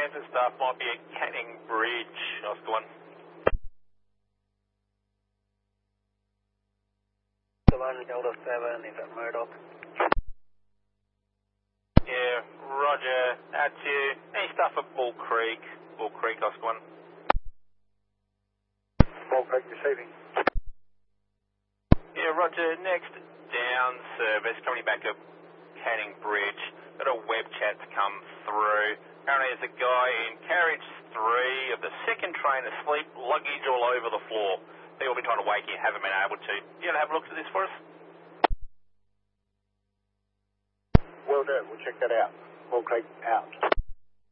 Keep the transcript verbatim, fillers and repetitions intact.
transit staff might be at Canning Bridge, Oscar one. one Delta seven, is that Murdoch? Yeah, roger, that's you. Any stuff at Bull Creek? Bull Creek, Oscar one. Bull Creek receiving. Yeah, roger, next down service, coming back up Canning Bridge. Got a web chat to come through. Apparently there's a guy in carriage three of the second train asleep, luggage all over the floor. People have been trying to wake you, haven't been able to. You want to have a look at this for us? Will do, we'll check that out. Bull Creek out.